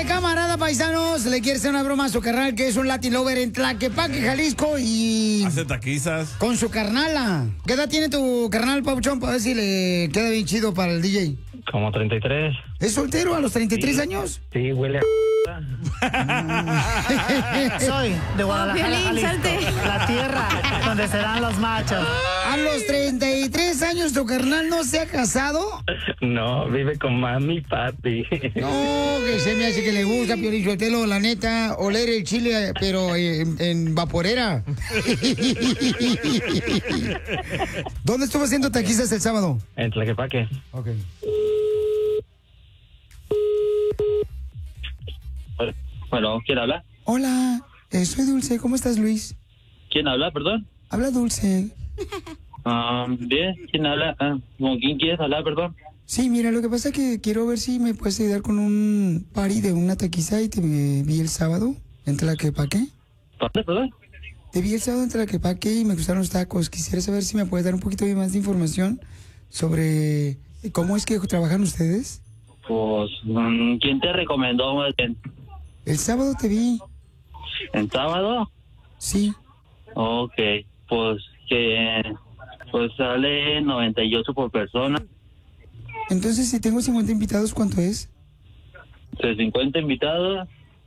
Camarada paisanos, le quiere hacer una broma a su carnal que es un Latin Lover en Tlaquepaque, Jalisco y... Hace taquizas. Con su carnala. ¿Qué edad tiene tu carnal, Papuchón? Para ver si le queda bien chido para el DJ. Como 33. ¿Es soltero a los 33 años? Sí, huele a... Soy de Guadalajara, Jalisco, la tierra donde serán los machos. ¿A los 33 años tu carnal no se ha casado? No, vive con mami y papi. No, que se me hace que le gusta, Piolín Sotelo, la neta, oler el chile, pero en vaporera. ¿Dónde estuvo haciendo taquizas el sábado? En Tlaquepaque. Ok. Bueno, ¿quién habla? Hola, soy Dulce. ¿Cómo estás, Luis? ¿Quién habla, perdón? Habla Dulce. Bien, ¿quién habla? ¿Con quién quieres hablar, perdón? Sí, mira, lo que pasa es que quiero ver si me puedes ayudar con un party de una taquiza y te vi el sábado en Tlaquepaque. ¿Dónde, perdón? Te vi el sábado en Tlaquepaque y me gustaron los tacos. Quisiera saber si me puedes dar un poquito más de información sobre cómo es que trabajan ustedes. Pues, ¿quién te recomendó más bien? El sábado te vi. ¿En sábado? Sí. Ok, pues sale 98 por persona. Entonces, si tengo 50 invitados, ¿cuánto es? De 50 invitados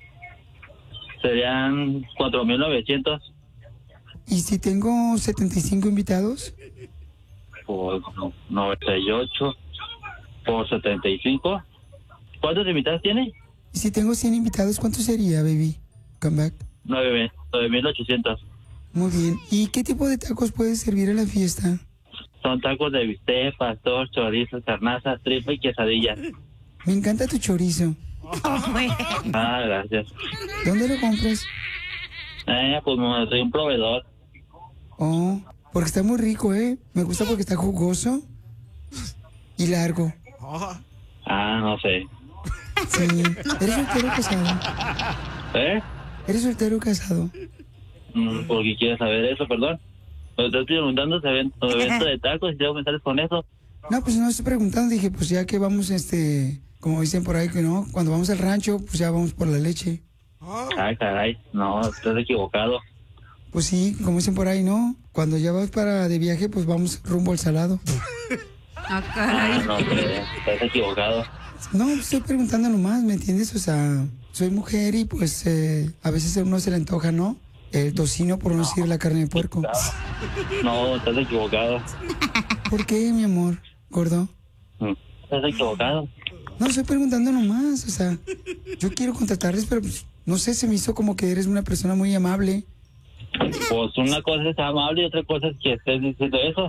serían 4,900. ¿Y si tengo 75 invitados? Pues 98 por 75. ¿Cuántos invitados tiene? ¿Y si tengo 100 invitados, cuánto sería, baby? Come back. 9,800. Muy bien. ¿Y qué tipo de tacos puedes servir en la fiesta? Son tacos de bistec, pastor, chorizo, carnaza, tripa y quesadillas. Me encanta tu chorizo. Gracias. ¿Dónde lo compras? Pues soy un proveedor. Oh, porque está muy rico, ¿eh? Me gusta porque está jugoso y largo. No sé. Sí. ¿Eres soltero o casado? ¿Eres soltero o casado? ¿Por qué quieres saber eso, perdón? Pero te estoy preguntando si evento de tacos y tengo que estar con eso. No, pues no estoy preguntando. Dije, pues ya que vamos, como dicen por ahí, que no, cuando vamos al rancho, pues ya vamos por la leche. Caray, no, estás equivocado. Pues sí, como dicen por ahí, ¿no? Cuando ya vas de viaje, pues vamos rumbo al salado. No, estás equivocado. No, estoy preguntando nomás, ¿me entiendes? O sea, soy mujer y pues a veces a uno se le antoja, ¿no? El tocino, por no decir la carne de puerco. No, estás equivocado. ¿Por qué, mi amor, gordo? Estás equivocado. No, estoy preguntando nomás, o sea, yo quiero contratarles, pero pues, no sé, se me hizo como que eres una persona muy amable. Pues una cosa es amable y otra cosa es que estés diciendo eso.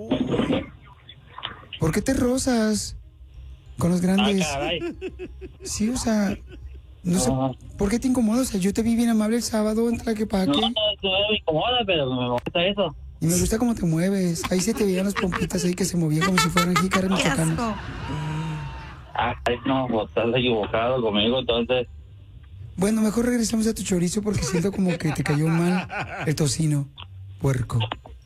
¿Por qué te rozas con los grandes? Caray. Sí, o sea, no sé, ¿por qué te incomoda? O sea, yo te vi bien amable el sábado en Tlaquepaque. No me incomoda, pero me molesta eso. Y me gusta cómo te mueves. Ahí se te veían las pompitas ahí que se movían como si fueran jícaras michoacanas. No, pues estás equivocado conmigo, entonces. Bueno, mejor regresamos a tu chorizo porque siento como que te cayó mal el tocino, puerco.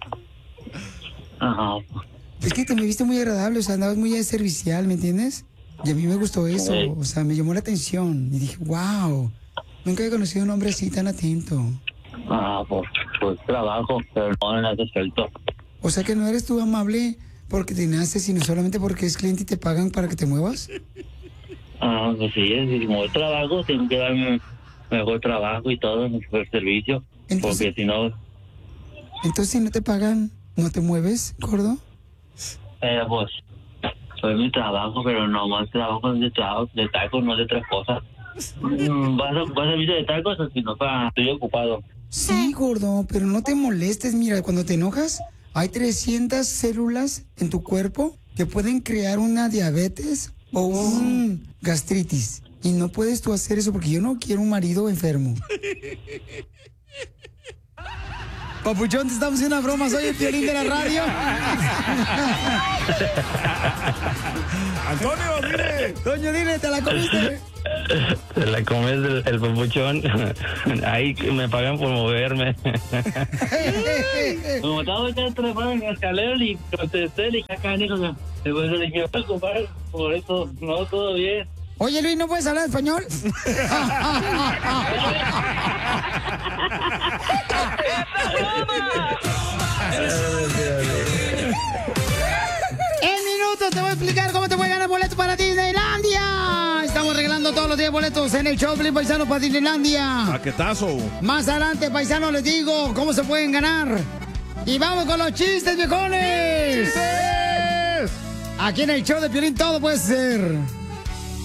Ajá. Es que te me viste muy agradable, o sea, andabas muy servicial, ¿me entiendes? Y a mí me gustó eso, o sea, me llamó la atención. Y dije, wow, nunca había conocido a un hombre así tan atento. Pues trabajo, pero no en ese aspecto. O sea, que no eres tú amable porque te nace, sino solamente porque es cliente y te pagan para que te muevas. Pues sí, si como trabajo, tengo que darme mejor trabajo y todo, mejor servicio. Entonces, porque si no... Entonces, si no te pagan, ¿no te mueves, gordo? Pues, soy mi trabajo, pero no más trabajo de tacos, no de otras cosas. ¿Vas a servicio de tacos o si no, estoy ocupado? Sí, gordo, pero no te molestes. Mira, cuando te enojas, hay 300 células en tu cuerpo que pueden crear una diabetes o un gastritis. Y no puedes tú hacer eso porque yo no quiero un marido enfermo. Papuchón, te estamos haciendo una broma. Soy el Piolín de la radio. Antonio, dile. Toño, dile, ¿te la comiste? Se la comes el papuchón. Ahí me pagan por moverme. Como estaba ya trepado en el escalero y contesté, le dije acá, Nico, después le dije, por eso, no, todo bien. Oye, Luis, ¿no puedes hablar español? En minutos te voy a explicar cómo te voy a ganar boletos para Disneylandia. Estamos regalando todos los días boletos en el show de Paisano para Disneylandia. Paquetazo. Más adelante, paisanos, les digo cómo se pueden ganar. Y vamos con los chistes, viejones. ¡Chistes! Aquí en el show de Piolín todo puede ser.